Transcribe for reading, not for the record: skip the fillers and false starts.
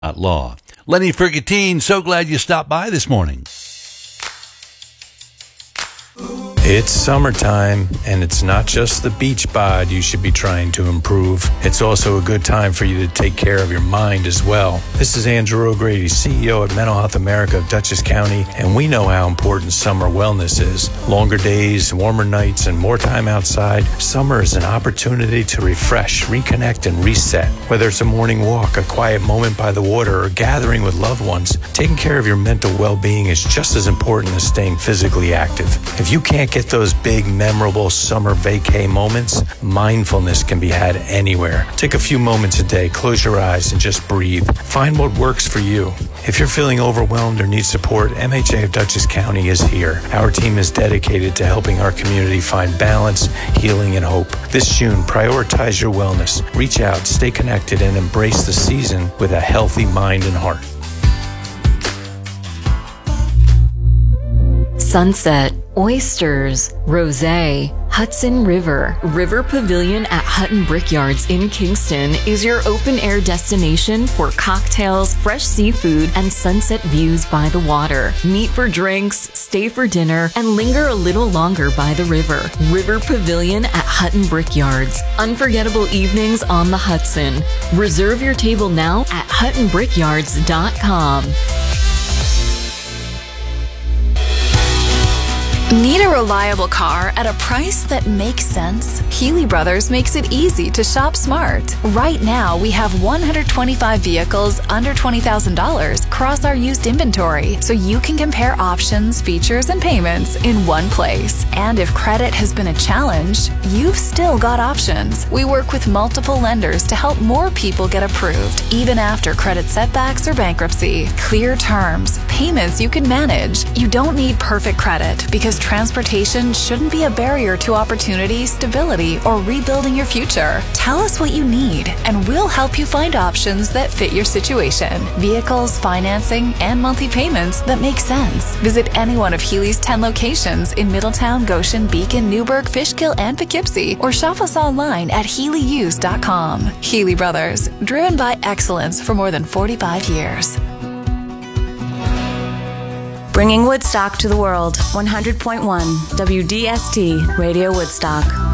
Law. Lenny Frigatine, so glad you stopped by this morning. It's summertime, and it's not just the beach bod you should be trying to improve. It's also a good time for you to take care of your mind as well. This is Andrew O'Grady, CEO at Mental Health America of Dutchess County, and we know how important summer wellness is. Longer days, warmer nights, and more time outside, summer is an opportunity to refresh, reconnect, and reset. Whether it's a morning walk, a quiet moment by the water, or gathering with loved ones, taking care of your mental well-being is just as important as staying physically active. If you can't get those big, memorable summer vacay moments, mindfulness can be had anywhere. Take a few moments a day, close your eyes, and just breathe. Find what works for you. If you're feeling overwhelmed or need support, MHA of Dutchess County is here. Our team is dedicated to helping our community find balance, healing, and hope. This June, prioritize your wellness. Reach out, stay connected, and embrace the season with a healthy mind and heart. Sunset, oysters, rosé, Hudson River. River Pavilion at Hutton Brickyards in Kingston is your open-air destination for cocktails, fresh seafood, and sunset views by the water. Meet for drinks, stay for dinner, and linger a little longer by the river. River Pavilion at Hutton Brickyards. Unforgettable evenings on the Hudson. Reserve your table now at huttonbrickyards.com. Need a reliable car at a price that makes sense? Healy Brothers makes it easy to shop smart. Right now, we have 125 vehicles under $20,000 across our used inventory, so you can compare options, features, and payments in one place. And if credit has been a challenge, you've still got options. We work with multiple lenders to help more people get approved, even after credit setbacks or bankruptcy. Clear terms, payments you can manage. You don't need perfect credit because transportation shouldn't be a barrier to opportunity, stability, or rebuilding your future. Tell us what you need, and we'll help you find options that fit your situation. Vehicles, financing, and monthly payments that make sense. Visit any one of Healy's 10 locations in Middletown, Goshen, Beacon, Newburgh, Fishkill, and Poughkeepsie, or shop us online at HealyUse.com. Healy Brothers, driven by excellence for more than 45 years. Bringing Woodstock to the world. 100.1 WDST Radio Woodstock.